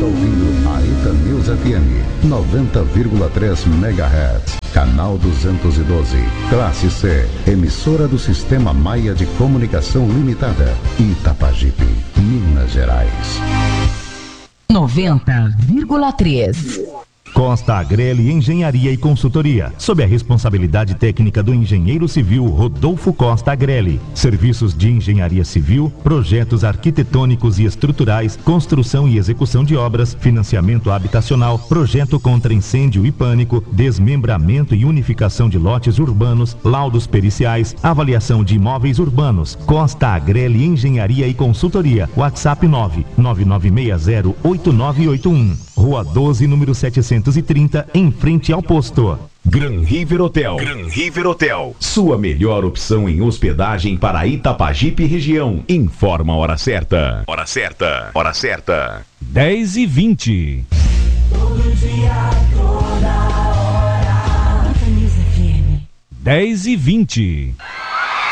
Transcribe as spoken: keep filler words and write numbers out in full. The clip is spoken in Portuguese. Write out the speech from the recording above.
está ouvindo a Ita News F M noventa vírgula três megahertz, canal duzentos e doze, classe C, emissora do Sistema Maia de Comunicação Limitada, Itapajipe, Minas Gerais. noventa vírgula três. Costa Agrelli Engenharia e Consultoria, sob a responsabilidade técnica do engenheiro civil Rodolfo Costa Agrelli. Serviços de engenharia civil, projetos arquitetônicos e estruturais, construção e execução de obras, financiamento habitacional, projeto contra incêndio e pânico, desmembramento e unificação de lotes urbanos, laudos periciais, avaliação de imóveis urbanos. Costa Agrelli Engenharia e Consultoria. WhatsApp nove nove nove seis zero oito nove oito um. Rua doze, número setecentos e trinta, em frente ao posto. Gran River Hotel. Gran River Hotel. Sua melhor opção em hospedagem para Itapajipe e região. Informa a hora certa. Hora certa. Hora certa. dez e vinte. Todo dia, toda hora. dez e vinte.